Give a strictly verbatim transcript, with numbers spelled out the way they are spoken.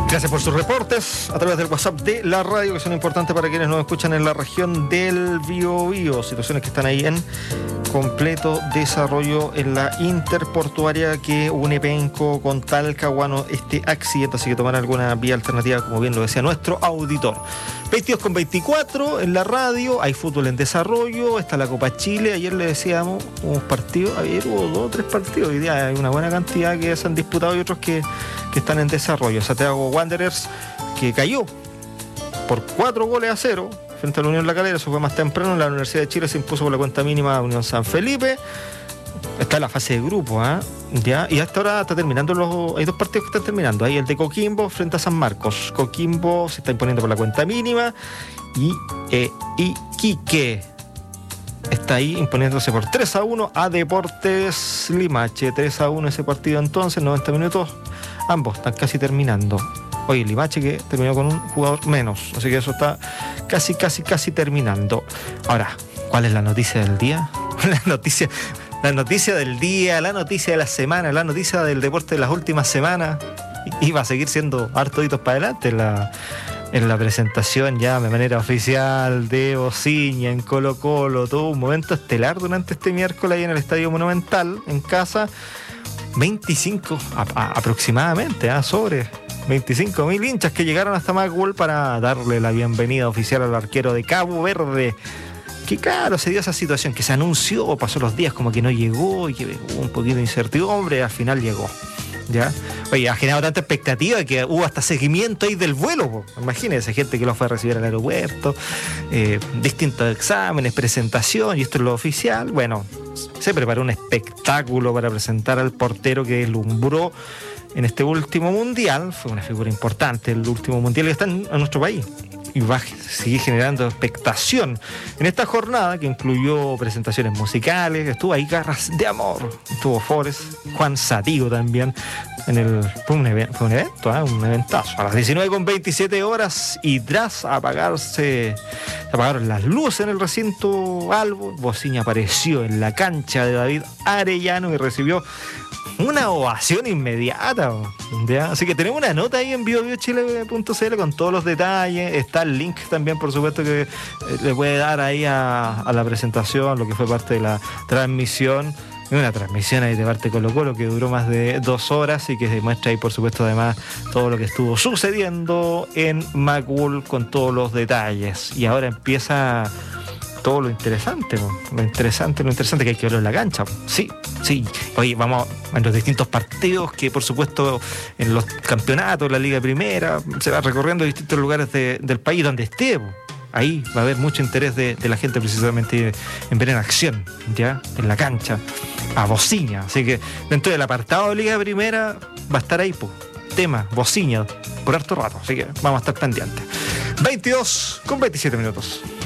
Gracias por sus reportes a través del WhatsApp de la radio, que son importantes para quienes nos escuchan en la región del Biobío. Situaciones que están ahí en completo desarrollo en la interportuaria que une Penco con Talcahuano, este accidente, así que tomar alguna vía alternativa, como bien lo decía nuestro auditor. veintidós con veinticuatro en la radio, hay fútbol en desarrollo, está la Copa Chile. Ayer le decíamos, unos partidos, ayer hubo dos o tres partidos, hoy día hay una buena cantidad que se han disputado y otros que, que están en desarrollo. Santiago Wanderers, que cayó por cuatro goles a cero frente a la Unión La Calera, eso fue más temprano. La Universidad de Chile se impuso por la cuenta mínima a Unión San Felipe. Está en la fase de grupo, ¿eh? Ya, y hasta ahora está terminando los. Hay dos partidos que están terminando. Hay el de Coquimbo frente a San Marcos. Coquimbo se está imponiendo por la cuenta mínima. Y eh, Iquique está ahí imponiéndose por tres a uno a Deportes Limache. tres a uno ese partido entonces, noventa minutos. Ambos están casi terminando. Oye, Limache que terminó con un jugador menos. Así que eso está casi, casi, casi terminando. Ahora, ¿cuál es la noticia del día? La noticia. La noticia del día, la noticia de la semana, la noticia del deporte de las últimas semanas. Y va a seguir siendo harto hitos para adelante en la, en la presentación ya de manera oficial de Bociña en Colo Colo. Todo un momento estelar durante este miércoles ahí en el Estadio Monumental, en casa. veinticinco a, a, aproximadamente, ¿eh? sobre veinticinco mil hinchas que llegaron hasta Macul para darle la bienvenida oficial al arquero de Cabo Verde. Que claro, se dio esa situación que se anunció, pasó los días como que no llegó y que hubo un poquito de incertidumbre, al final llegó. ¿Ya? Oye, ha generado tanta expectativa que hubo hasta seguimiento ahí del vuelo, po. Imagínense, gente que lo fue a recibir al aeropuerto, eh, distintos exámenes, presentación, y esto es lo oficial. Bueno, se preparó un espectáculo para presentar al portero que deslumbró en este último mundial. Fue una figura importante, el último mundial que está en, en nuestro país. Y va a seguir generando expectación en esta jornada que incluyó presentaciones musicales. Estuvo ahí Garras de Amor, estuvo Forest, Juan Satigo también en el, fue, un evento, fue un evento, ¿eh? un eventazo. A las diecinueve con veintisiete horas y tras apagarse se apagaron las luces en el recinto Albo, Bociña apareció en la cancha de David Arellano y recibió una ovación inmediata, ¿ya? Así que tenemos una nota ahí en bio bio chile punto c l con todos los detalles. Está el link también, por supuesto, que eh, le puede dar ahí a, a la presentación, lo que fue parte de la transmisión. Una transmisión ahí de parte Colo Colo que duró más de dos horas y que demuestra ahí, por supuesto, además todo lo que estuvo sucediendo en Macul con todos los detalles. Y ahora empieza todo lo interesante, lo interesante, lo interesante que hay que verlo en la cancha. Sí, sí. Oye, vamos a los distintos partidos que, por supuesto, en los campeonatos, la Liga Primera, se va recorriendo distintos lugares de, del país donde esté. Ahí va a haber mucho interés de, de la gente precisamente en ver en acción, ya, en la cancha, a Bociña. Así que dentro del apartado de Liga Primera va a estar ahí, po, tema, Bociña, por harto rato. Así que vamos a estar pendientes. veintidós con veintisiete minutos.